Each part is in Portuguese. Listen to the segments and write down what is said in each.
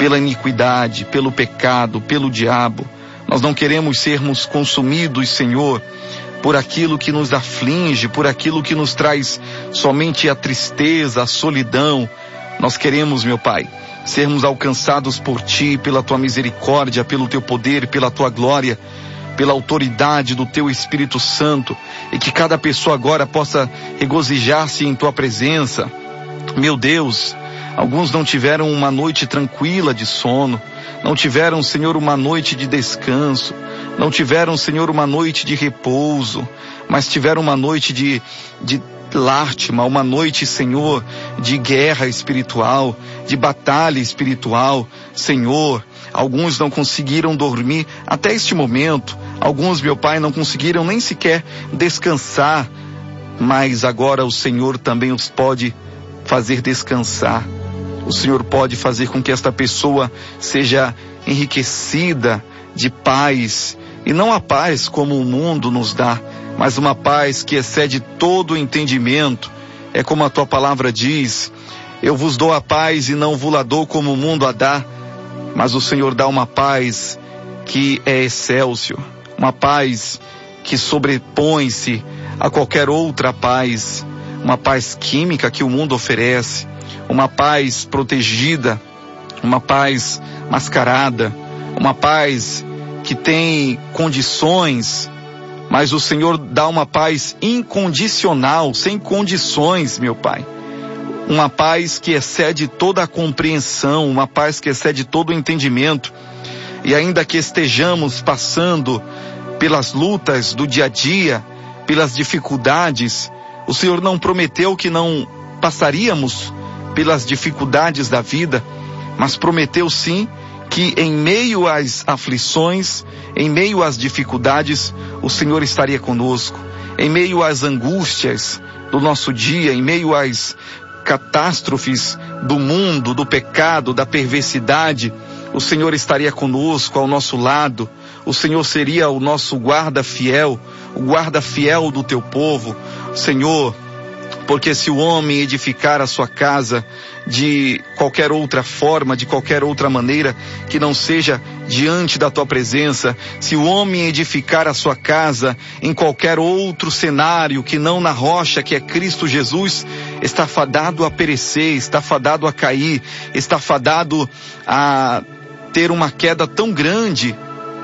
pela iniquidade, pelo pecado, pelo diabo. Nós não queremos sermos consumidos, Senhor, por aquilo que nos aflige, por aquilo que nos traz somente a tristeza, a solidão. Nós queremos, meu Pai, sermos alcançados por Ti, pela Tua misericórdia, pelo Teu poder, pela Tua glória, pela autoridade do Teu Espírito Santo, e que cada pessoa agora possa regozijar-se em Tua presença. Meu Deus, alguns não tiveram uma noite tranquila de sono, não tiveram, Senhor, uma noite de descanso, não tiveram, Senhor, uma noite de repouso, mas tiveram uma noite de lástima, uma noite, Senhor, de guerra espiritual, de batalha espiritual. Senhor, alguns não conseguiram dormir até este momento, alguns, meu Pai, não conseguiram nem sequer descansar, mas agora o Senhor também os pode fazer descansar. O Senhor pode fazer com que esta pessoa seja enriquecida de paz, e não a paz como o mundo nos dá, mas uma paz que excede todo o entendimento. É como a Tua palavra diz: eu vos dou a paz e não vos la dou como o mundo a dá. Mas o Senhor dá uma paz que é excelsior, uma paz que sobrepõe-se a qualquer outra paz, uma paz química que o mundo oferece, uma paz protegida, uma paz mascarada, uma paz que tem condições, mas o Senhor dá uma paz incondicional, sem condições, meu Pai. Uma paz que excede toda a compreensão, uma paz que excede todo o entendimento. E ainda que estejamos passando pelas lutas do dia a dia, pelas dificuldades, o Senhor não prometeu que não passaríamos pelas dificuldades da vida, mas prometeu sim que em meio às aflições, em meio às dificuldades, o Senhor estaria conosco. Em meio às angústias do nosso dia, em meio às catástrofes do mundo, do pecado, da perversidade, o Senhor estaria conosco, ao nosso lado. O Senhor seria o nosso guarda fiel, o guarda fiel do Teu povo. Senhor, porque se o homem edificar a sua casa de qualquer outra forma, de qualquer outra maneira, que não seja diante da Tua presença, se o homem edificar a sua casa em qualquer outro cenário, que não na rocha, que é Cristo Jesus, está fadado a perecer, está fadado a cair, está fadado a ter uma queda tão grande.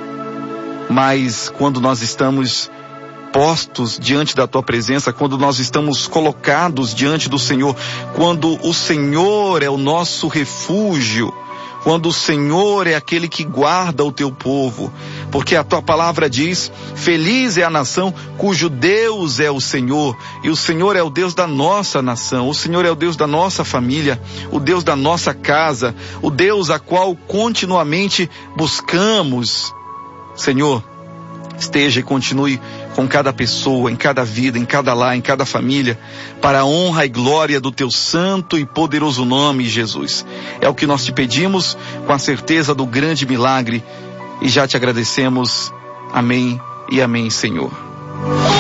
Mas quando nós estamos postos diante da Tua presença, quando nós estamos colocados diante do Senhor, quando o Senhor é o nosso refúgio, quando o Senhor é aquele que guarda o Teu povo, porque a Tua palavra diz: feliz é a nação cujo Deus é o Senhor, e o Senhor é o Deus da nossa nação, o Senhor é o Deus da nossa família, o Deus da nossa casa, o Deus a qual continuamente buscamos. Senhor, esteja e continue com cada pessoa, em cada vida, em cada lar, em cada família, para a honra e glória do Teu santo e poderoso nome, Jesus. É o que nós Te pedimos, com a certeza do grande milagre, e já Te agradecemos. Amém e amém, Senhor.